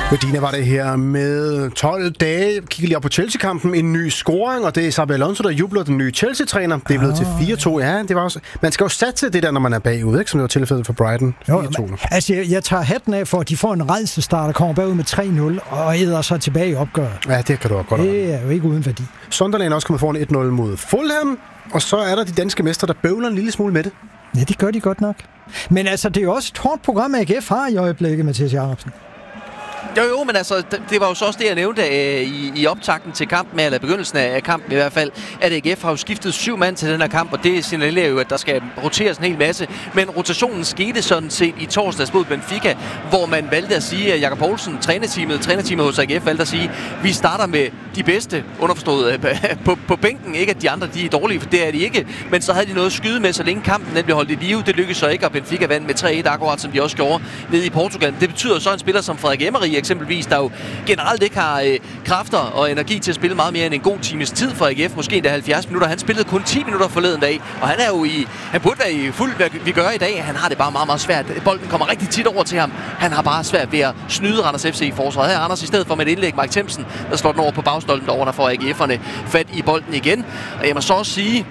Medina var det her med 12 dage. Kigger lige op på Chelsea-kampen. En ny scoring, og det er Xabi Alonso, der jubler, den nye Chelsea-træner. Det er blevet til 4-2. Ja, det var også... Man skal jo satse det der, når man er bagud, ikke? Som det var tilfældet for Brighton. 4-2. Altså, jeg tager hatten af for, at de får en rædselsstart og kommer bagud med 3-0 og æder sig tilbage i opgøret. Ja, det kan du også godt have. Det er jo ikke uden værdi. Sunderland er også kommet foran 1-0 mod Fulham, og så er der de danske mestre, der bøvler en lille smule med det. Ja, det gør de godt nok. Men altså, det er jo også et hårdt program, AGF har i øjeblikket, Mathias Jacobsen. Jo, men altså, det var jo så også det, jeg nævnte i optakten til kampen, eller begyndelsen af kampen i hvert fald, at AGF har jo skiftet 7 mand til den her kamp, og det signalerer jo, at der skal roteres en hel masse. Men rotationen skete sådan set i torsdags mod Benfica, hvor man valgte at sige, at Jakob Poulsen, trænerteamet hos AGF, valgte at sige, at vi starter med de bedste, underforstået på bænken. Ikke at de andre de er dårlige, for det er de ikke. Men så havde de noget at skyde med, så længe kampen den blev holdt i live. Det lykkedes så ikke, og Benfica vandt med 3-1 akkurat, som de også gjorde nede i Portugal. Det betyder så en spiller som Frederik Emery eksempelvis, der jo generelt ikke har kræfter og energi til at spille meget mere end en god times tid for AGF, måske endda 70 minutter. Han spillede kun 10 minutter forleden dag, og han er jo han burde være i fuld, hvad vi gør i dag. Han har det bare meget, meget svært. Bolden kommer rigtig tit over til ham. Han har bare svært ved at snyde Randers FC i forsvaret. Her Anders i stedet for med et indlæg, Mark Themsen, der slår den over på bagstolpen derovre, der får AGF'erne fat i bolden igen. Og jeg må så også sige,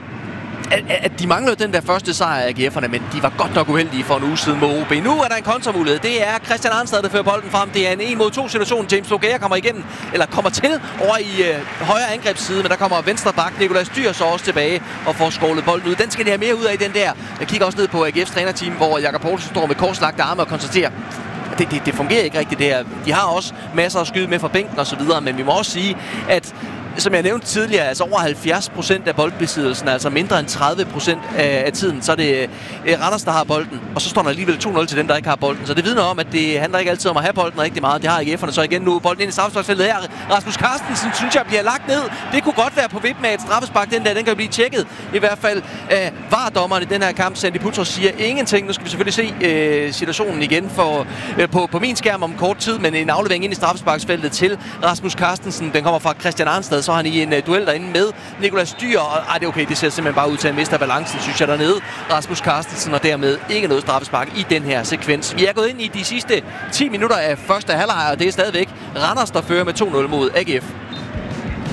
at de manglede den der første sejr af AGF'erne, men de var godt nok uheldige for en uge siden mod OB. Nu er der en kontramulighed. Det er Christian Arnstad, der fører bolden frem. Det er en 1-mod-2 situation. James Logea kommer til over i højre angrebsside, men der kommer venstre bak. Nikolaj Styr så også tilbage og får skålet bolden ud. Den skal de have mere ud af, den der. Jeg kigger også ned på AGF's trænerteam, hvor Jakob Poulsen står med korslagte arme og konstaterer, det fungerer ikke rigtigt det her. De har også masser at skyde med fra bænken og så videre, men vi må også sige, at som jeg nævnte tidligere, altså over 70% af boldbesiddelsen, altså mindre end 30% af tiden, så er det Randers, der har bolden, og så står der alligevel 2-0 til dem, der ikke har bolden. Så det vidner om, at det handler ikke altid om at have bolden rigtig meget. Det har AGF'erne så igen nu. Bolden ind i straffesparksfeltet her. Rasmus Carstensen, synes jeg, bliver lagt ned. Det kunne godt være på vip med et straffespark. Den kan jo blive tjekket. I hvert fald VAR-dommeren i den her kamp, Sandy Putros, siger ingenting. Nu skal vi selvfølgelig se situationen igen på min skærm om kort tid, men en aflevering ind i straffesparksfeltet til Rasmus Carstensen. Den kommer fra Christian Arnstad. Så er han i en duel derinde med Nikolaj Styr, og det er okay, det ser simpelthen bare ud til at miste balancen, synes jeg, dernede. Rasmus Carstensen, og dermed ikke noget straffespark i den her sekvens. Vi er gået ind i de sidste 10 minutter af første halvleg, og det er stadigvæk Randers, der fører med 2-0 mod AGF.